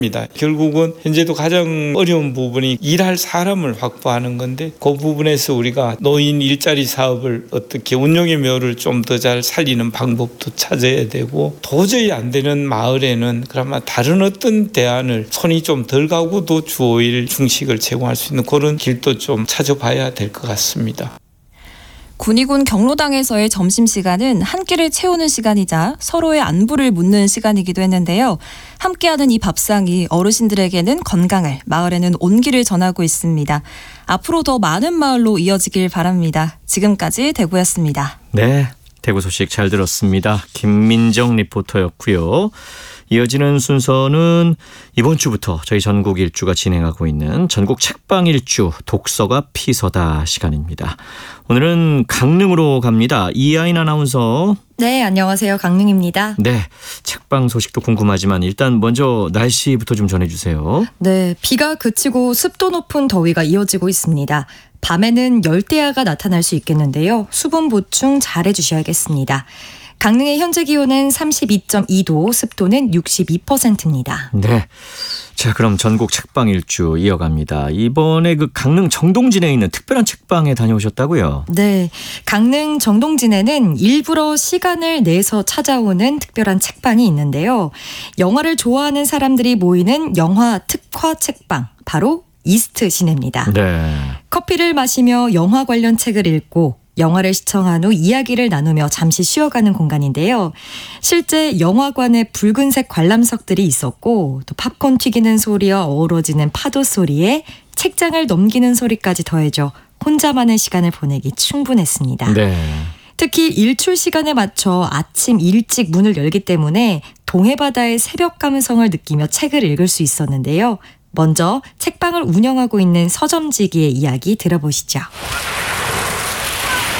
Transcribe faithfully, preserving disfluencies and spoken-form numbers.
결국은 현재도 가장 어려운 부분이 일할 사람을 확보하는 건데 그 부분에서 우리가 노인 일자리 사업을 어떻게 운용의 묘를 좀 더 잘 살리는 방법도 찾아야 되고 도저히 안 되는 마을에는 그나마 다른 어떤 대안을 손이 좀 덜 가고도 주 오 일 중식을 제공할 수 있는 그런 길도 좀 찾아봐야 될 것 같습니다. 군위군 경로당에서의 점심시간은 한 끼를 채우는 시간이자 서로의 안부를 묻는 시간이기도 했는데요. 함께하는 이 밥상이 어르신들에게는 건강을, 마을에는 온기를 전하고 있습니다. 앞으로 더 많은 마을로 이어지길 바랍니다. 지금까지 대구였습니다. 네, 대구 소식 잘 들었습니다. 김민정 리포터였고요. 이어지는 순서는 이번 주부터 저희 전국 일주가 진행하고 있는 전국 책방 일주 독서가 피서다 시간입니다. 오늘은 강릉으로 갑니다. 이하인 아나운서. 네, 안녕하세요. 강릉입니다. 네, 책방 소식도 궁금하지만 일단 먼저 날씨부터 좀 전해주세요. 네, 비가 그치고 습도 높은 더위가 이어지고 있습니다. 밤에는 열대야가 나타날 수 있겠는데요. 수분 보충 잘 해주셔야겠습니다. 강릉의 현재 기온은 삼십이 점 이 도, 습도는 육십이 퍼센트입니다. 네. 자, 그럼 전국 책방 일주 이어갑니다. 이번에 그 강릉 정동진에 있는 특별한 책방에 다녀오셨다고요? 네. 강릉 정동진에는 일부러 시간을 내서 찾아오는 특별한 책방이 있는데요. 영화를 좋아하는 사람들이 모이는 영화 특화 책방, 바로 이스트 시네입니다. 네. 커피를 마시며 영화 관련 책을 읽고 영화를 시청한 후 이야기를 나누며 잠시 쉬어가는 공간인데요. 실제 영화관에 붉은색 관람석들이 있었고 또 팝콘 튀기는 소리와 어우러지는 파도 소리에 책장을 넘기는 소리까지 더해져 혼자만의 시간을 보내기 충분했습니다. 네. 특히 일출 시간에 맞춰 아침 일찍 문을 열기 때문에 동해바다의 새벽 감성을 느끼며 책을 읽을 수 있었는데요. 먼저 책방을 운영하고 있는 서점지기의 이야기 들어보시죠.